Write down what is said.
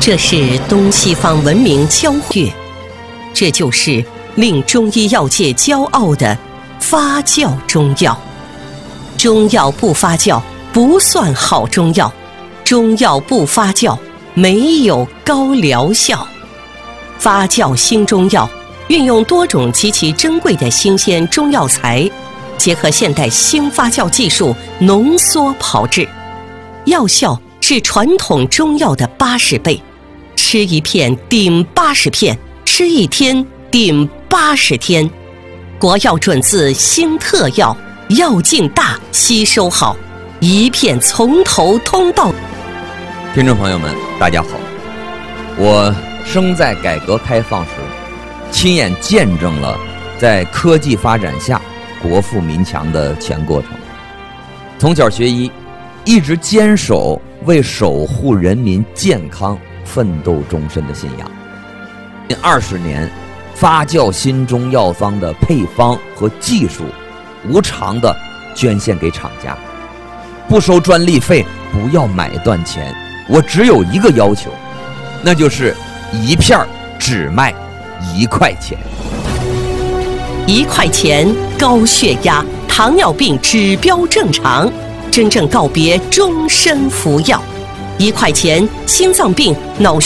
这是东西方文明交汇，这就是令中医药界骄傲的发酵中药。中药不发酵不算好中药，中药不发酵没有高疗效。发酵新中药运用多种极其珍贵的新鲜中药材，结合现代新发酵技术浓缩炮制，药效是传统中药的80倍，吃一片顶80片，吃一天顶80天。国药准字新特药，药劲大，吸收好，一片从头通到。 听众朋友们，大家好，我生在改革开放时，亲眼见证了在科技发展下国富民强的全过程。从小学医，一直坚守为守护人民健康奋斗终身的信仰。近20年，发酵新中药方的配方和技术无偿地捐献给厂家，不收专利费，不要买断钱。我只有一个要求，那就是一片只卖1块钱。 1块钱，高血压、糖尿病指标正常，真正告别终身服药。1块钱，心脏病、脑